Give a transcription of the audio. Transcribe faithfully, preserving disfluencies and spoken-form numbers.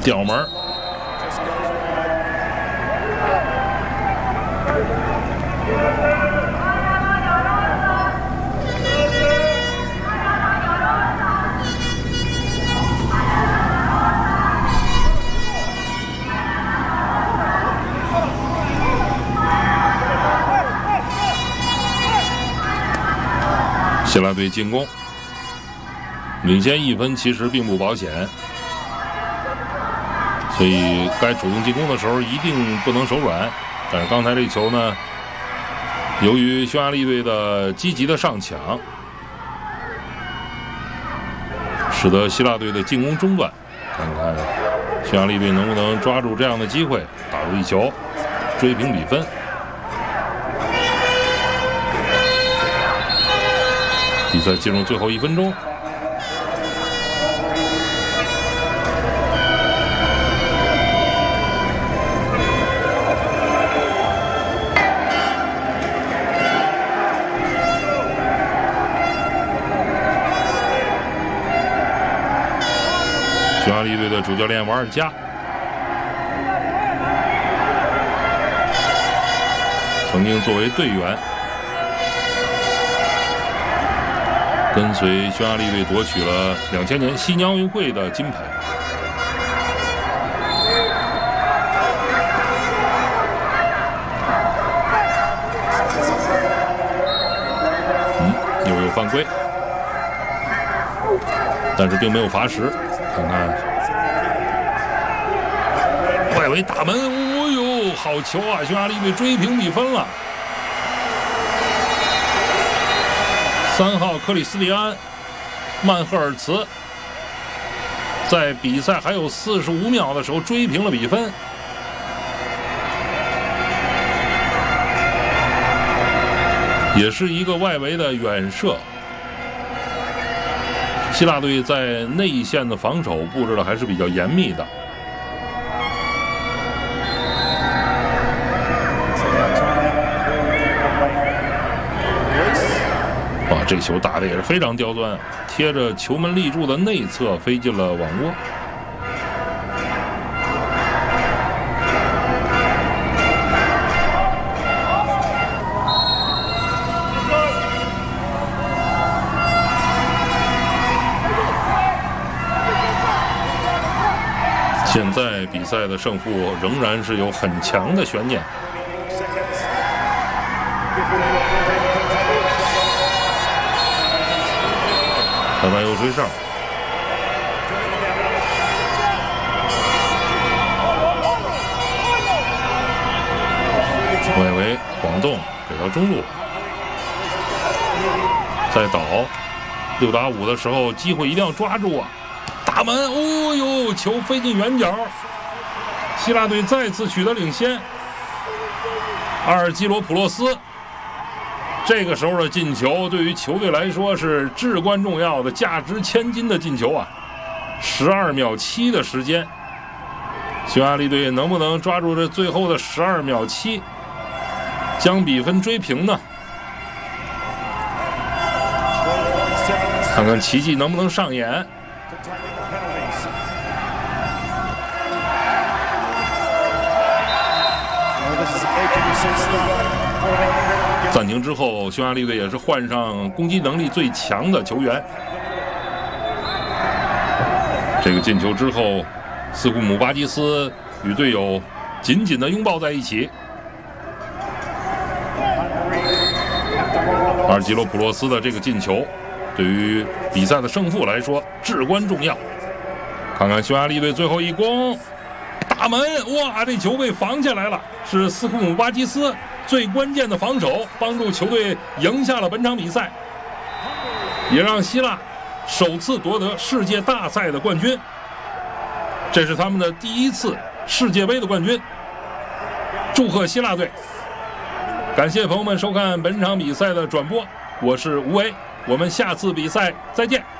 吊门。希腊队进攻，领先一分其实并不保险，所以该主动进攻的时候一定不能手软。但是刚才这球呢，由于匈牙利队的积极的上抢，使得希腊队的进攻中断。看看匈牙利队能不能抓住这样的机会，打入一球，追平比分。比赛进入最后一分钟，匈牙利队的主教练瓦尔加曾经作为队员，跟随匈牙利队夺取了两千年悉尼奥运会的金牌。嗯，又有犯规，但是并没有罚时。看看外围打门，哦呦，好球啊！匈牙利队追平比分了。三号克里斯蒂安·曼赫尔茨在比赛还有四十五秒的时候追平了比分。也是一个外围的远射。希腊队在内线的防守布置的还是比较严密的。哇，这球打的也是非常刁钻，贴着球门立柱的内侧飞进了网窝。现在比赛的胜负仍然是有很强的悬念。裁判又吹哨，外围晃动给到中路，再倒，六打五的时候机会一定要抓住啊！打门，哦呦，球飞进远角，希腊队再次取得领先。阿尔基罗普洛斯这个时候的进球对于球队来说是至关重要的，价值千金的进球啊！十二秒七的时间，匈牙利队能不能抓住这最后的十二秒七，将比分追平呢？看看奇迹能不能上演。暂停之后，匈牙利队也是换上攻击能力最强的球员。这个进球之后，斯库姆巴基斯与队友紧紧地拥抱在一起。阿尔基罗普洛斯的这个进球，对于比赛的胜负来说至关重要。看看匈牙利队最后一攻，打门，哇，这球被防下来了，是斯库姆巴基斯最关键的防守，帮助球队赢下了本场比赛，也让希腊首次夺得世界大赛的冠军。这是他们的第一次世界杯的冠军，祝贺希腊队！感谢朋友们收看本场比赛的转播，我是吴为，我们下次比赛再见。